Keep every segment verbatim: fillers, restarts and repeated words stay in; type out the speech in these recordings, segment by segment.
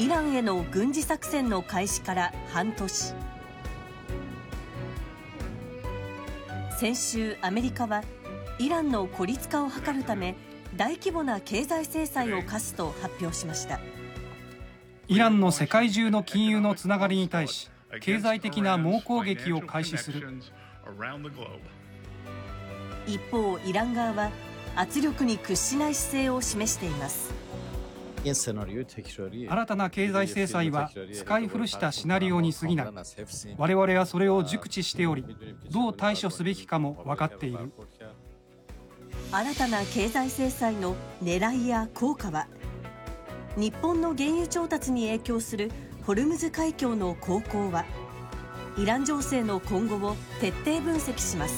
イランへの軍事作戦の開始から半年。先週、アメリカはイランの孤立化を図るため大規模な経済制裁を科すと発表しました。 イランの世界中の金融のつながりに対し経済的な猛攻撃を開始する。 一方、イラン側は圧力に屈しない姿勢を示しています。 新たな経済制裁は使い古したシナリオに過ぎない。我々はそれを熟知しており、どう対処すべきかも分かっている。 新たな経済制裁の狙いや効果は、日本の原油調達に影響するホルムズ海峡の航行は、イラン情勢の今後を徹底分析します。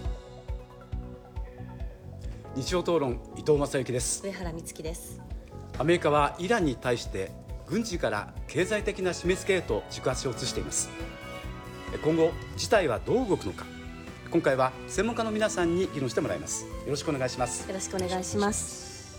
日曜討論、伊藤正幸です。 上原美月です。 アメリカはイランに対して軍事から経済的な締め付けへと軸足を移しています。今後事態はどう動くのか、今回は専門家の皆さんに議論してもらいます。よろしくお願いします。 よろしくお願いします。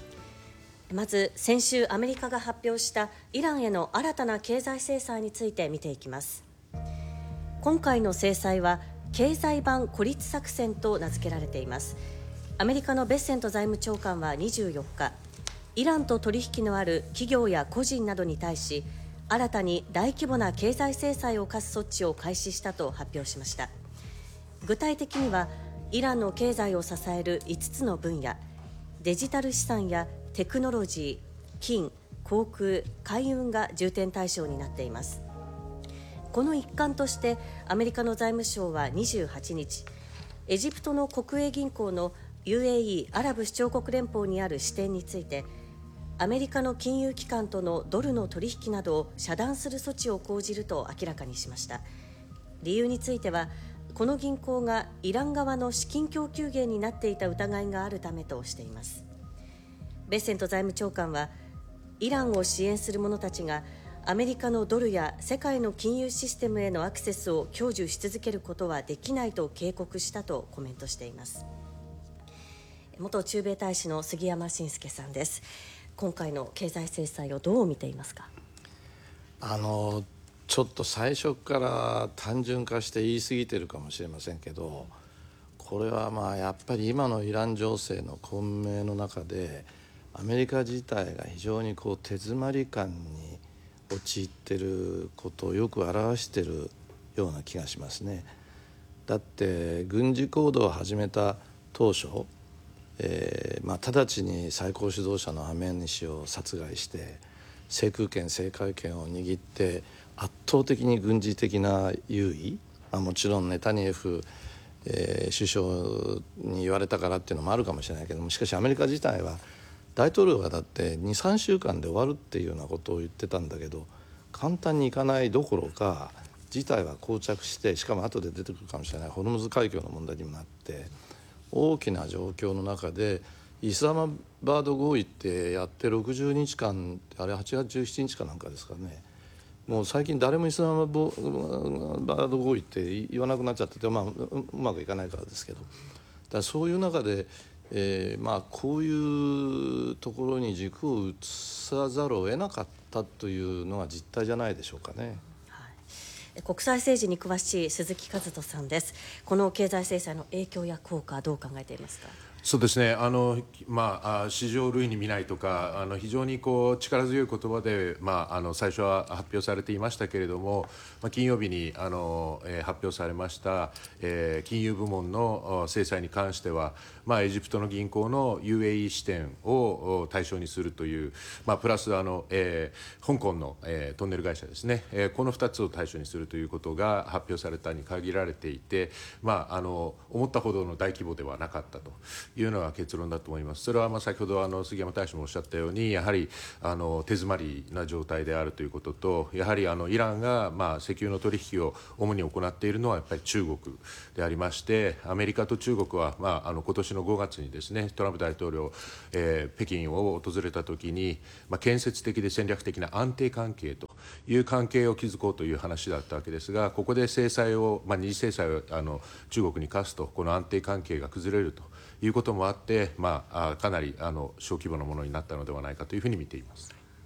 まず、先週アメリカが発表したイランへの新たな経済制裁について見ていきます。今回の制裁は経済版孤立作戦と名付けられています。アメリカのベッセント財務長官はにじゅうよっか、イランと取引のある企業や個人などに対し、新たに大規模な経済制裁を科す措置を開始したと発表しました。具体的には、イランの経済を支えるいつつの分野、デジタル資産やテクノロジー、金、航空、海運が重点対象になっています。この一環として、アメリカの財務省はにじゅうはちにち、エジプトの国営銀行の ユーエーイー アラブ首長国連邦にある支店について、アメリカの金融機関とのドルの取引などを遮断する措置を講じると明らかにしました。理由については、この銀行がイラン側の資金供給源になっていた疑いがあるためとしています。ベッセント財務長官は、イランを支援する者たちがアメリカのドルや世界の金融システムへのアクセスを享受し続けることはできないと警告したとコメントしています。元駐米大使の杉山伸介さんです。今回の経済制裁をどう見ていますか？ あのちょっと最初から単純化して言い過ぎてるかもしれませんけど、これはまあやっぱり今のイラン情勢の混迷の中でアメリカ自体が非常にこう手詰まり感に陥ってることをよく表しているような気がしますね。だって軍事行動を始めた当初、えーまあ、直ちに最高指導者のハメネイ師を殺害して制空権制海権を握って圧倒的に軍事的な優位、まあ、もちろんネタニヤフ、えー、首相に言われたからっていうのもあるかもしれないけども、しかしアメリカ自体は大統領がだってにさんしゅうかんで終わるっていうようなことを言ってたんだけど、簡単にいかないどころか事態は膠着して、しかも後で出てくるかもしれないホルムズ海峡の問題にもなって、大きな状況の中でイスラマバード合意ってやってろくじゅうにちかん、あれはちがつじゅうしちにちかなんかですかね、もう最近誰もイスラマバード合意って言わなくなっちゃってて、まあ、うまくいかないからですけど、だからそういう中で、えーまあ、こういうところに軸を移さざるを得なかったというのが実態じゃないでしょうかね。 国際政治に詳しい鈴木和人さんです。この経済制裁の影響や効果、どう考えていますか？ そうですね、あのまあ、市場類に見ないとか、あの非常にこう力強い言葉で、まあ、あの最初は発表されていましたけれども、まあ、金曜日にあの、えー、発表されました、えー、金融部門の制裁に関しては、まあ、エジプトの銀行の ユーエーイー 支店を対象にするという、まあ、プラスあの、えー、香港の、えー、トンネル会社ですね、えー、このふたつを対象にするということが発表されたに限られていて、まあ、あの思ったほどの大規模ではなかったというのが結論だと思います。それはまあ先ほどあの杉山大使もおっしゃったように、やはりあの手詰まりな状態であるということと、やはりあのイランがまあ石油の取引を主に行っているのはやっぱり中国でありまして、アメリカと中国はまああの今年のごがつにですね、トランプ大統領、えー、北京を訪れた時に、まあ、建設的で戦略的な安定関係という関係を築こうという話だったわけですが、ここで制裁を、まあ、二次制裁をあの中国に課すと、この安定関係が崩れるということもあって、まあ、かなりあの小規模なものになったのではないかというふうに見ています。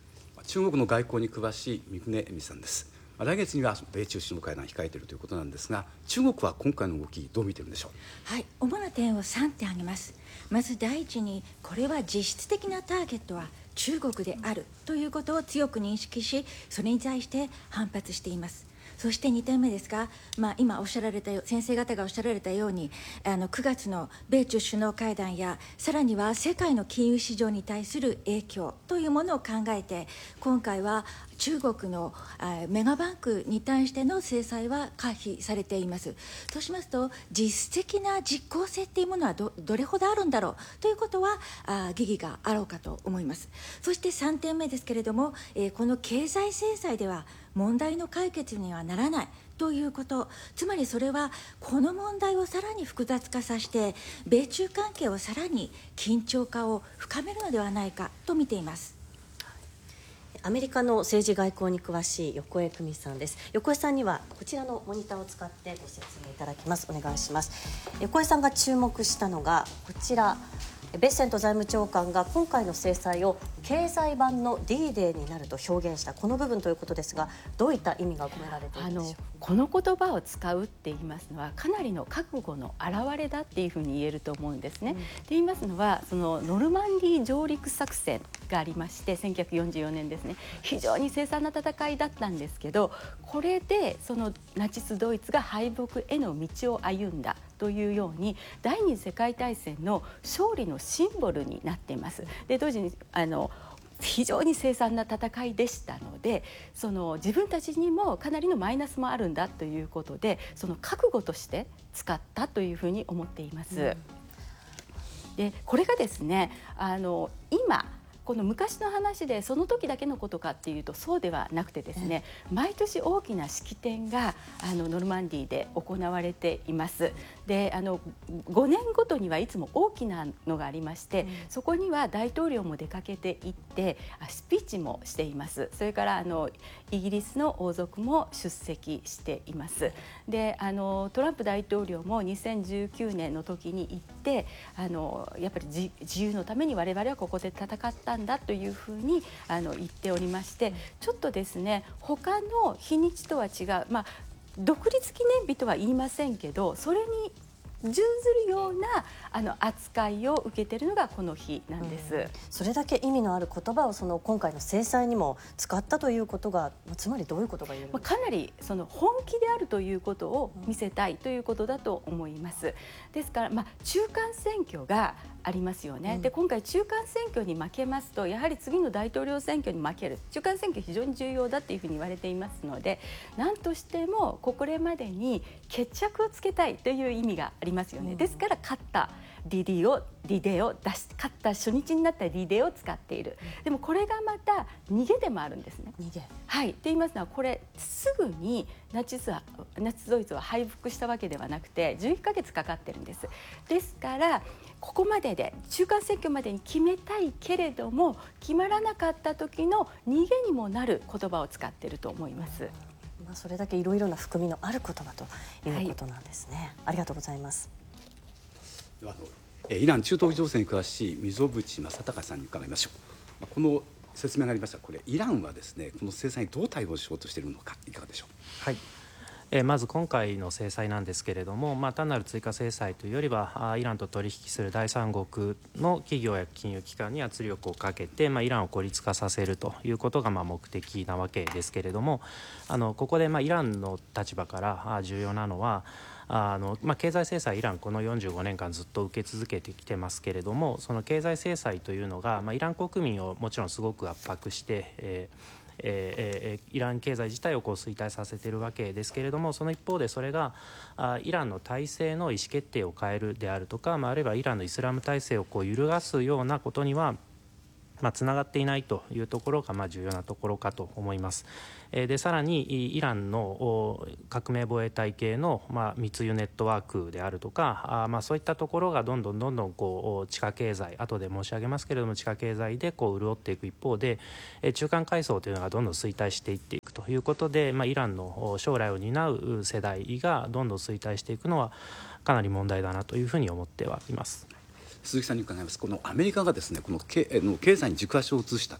中国の外交に詳しい三船恵美さんです。来月には米中首脳会談を控えているということなんですが、中国は今回の動きどう見ているんでしょう。 はい、主な点をさんてん挙げます。まず第一に、これは実質的なターゲットは中国であるということを強く認識し、それに対して反発しています。そしてにてんめですが、まあ、今おっしゃられたよ先生方がおっしゃられたように、あのくがつの米中首脳会談や、さらには世界の金融市場に対する影響というものを考えて、今回は中国のメガバンクに対しての制裁は回避されています。としますと、実質的な実効性というものは ど, どれほどあるんだろうということはあ疑義があろうかと思います。そしてさんてんめですけれども、えー、この経済制裁では問題の解決にはならないということ、つまりそれはこの問題をさらに複雑化させて、米中関係をさらに緊張化を深めるのではないかと見ています。 アメリカの政治外交に詳しい横江久美さんです。横江さんにはこちらのモニターを使ってご説明いただきます。お願いします。横江さんが注目したのがこちら、ベッセント財務長官が今回の制裁を経済版の ディーデー になると表現したこの部分ということですが、どういった意味が込められているんでしょうか。 この言葉を使うって言いますのは、かなりの覚悟の表れだっていうふうに言えると思うんですね。うん、って言いますのは、そのノルマンディー上陸作戦がありまして、せんきゅうひゃくよんじゅうよねんですね。非常に凄惨な戦いだったんですけど、これでそのナチスドイツが敗北への道を歩んだというように、第二次世界大戦の勝利のシンボルになっています。で、同時にあの非常に凄惨な戦いでしたので、その自分たちにもかなりのマイナスもあるんだということで、その覚悟として使ったというふうに思っています。うん、でこれがですね、あの今この昔の話でその時だけのことかっていうとそうではなくてですね、毎年大きな式典があのノルマンディーで行われています。で、あのごねんごとにはいつも大きなのがありまして、うん、そこには大統領も出かけていってスピーチもしています。それからあのイギリスの王族も出席しています。で、あのトランプ大統領もにせんじゅうきゅうねんの時に行って、あのやっぱり 自, 自由のために我々はここで戦ったんだというふうにあの言っておりまして、ちょっとですね、他の日にちとは違う、まあ、独立記念日とは言いませんけど、それに準ずるようなあの扱いを受けているのがこの日なんです。うん、 それだけ意味のある言葉をその今回の制裁にも使ったということが、つまりどういうことが言えるのか。 かなりその本気であるということを見せたいということだと思います。ですから、まあ、中間選挙がありますよね。うん、で、今回中間選挙に負けますと、やはり次の大統領選挙に負ける。中間選挙非常に重要だというふうに言われていますので、何としてもこれまでに決着をつけたいという意味がありますよね。うん、ですから勝ったディディをディデーを出し勝った初日になったディデーを使っている。でもこれがまた逃げでもあるんですね。 逃げ、 はい。って言いますのは、これすぐにナチスはナチスドイツは敗北したわけではなくてじゅういっかげつかかってるんです。ですからここまでで中間選挙までに決めたいけれども決まらなかった時の逃げにもなる言葉を使っていると思います。 まあ、それだけいろいろな含みのある言葉ということなんですね。はい、ありがとうございます。 あのイラン中東情勢に詳しい溝淵正隆さんに伺いましょう。この説明がありました、これイランはですね、この制裁にどう対応しようとしているのか、いかがでしょう。 はい、えー、まず今回の制裁なんですけれども、まあ、単なる追加制裁というよりはイランと取引する第三国の企業や金融機関に圧力をかけて、まあ、イランを孤立化させるということがまあ目的なわけですけれども、あのここでまあイランの立場から重要なのは、あのまあ、経済制裁、イランこのよんじゅうごねんかんずっと受け続けてきてますけれども、その経済制裁というのが、まあ、イラン国民をもちろんすごく圧迫して、えーえー、イラン経済自体をこう衰退させているわけですけれども、その一方でそれがあイランの体制の意思決定を変えるであるとか、まあ、あるいはイランのイスラム体制をこう揺るがすようなことにはまあ、つながっていないというところがまあ重要なところかと思います。でさらにイランの革命防衛隊系のまあ密輸ネットワークであるとか、あまあそういったところがどんどんどんどんこう地下経済、後で申し上げますけれども、地下経済でこう潤っていく一方で、中間階層というのがどんどん衰退していっていくということで、まあ、イランの将来を担う世代がどんどん衰退していくのはかなり問題だなというふうに思ってはいます。 鈴木さんに伺います。このアメリカがですね、この経の経済に軸足を移したと、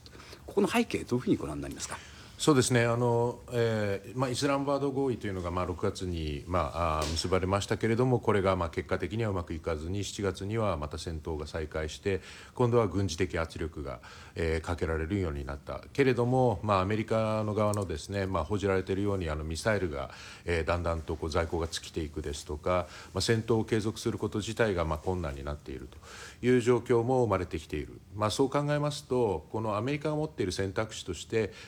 ここの背景、どういうふうにご覧になりますか。 そうですね、あのえーまあ、イスラムバード合意というのが、まあ、ろくがつに、まあ、あ結ばれましたけれども、これがまあ結果的にはうまくいかずに、しちがつにはまた戦闘が再開して、今度は軍事的圧力が、えー、かけられるようになったけれども、まあ、アメリカの側のですね、まあ、報じられているようにあのミサイルが、えー、だんだんとこう在庫が尽きていくですとか、まあ、戦闘を継続すること自体がまあ困難になっているという状況も生まれてきている、まあ、そう考えますと、このアメリカが持っている選択肢として、